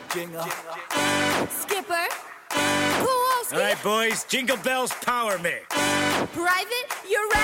Jingle. Skipper. Kowalski. All right, boys, Jingle Bells power me. Private, you're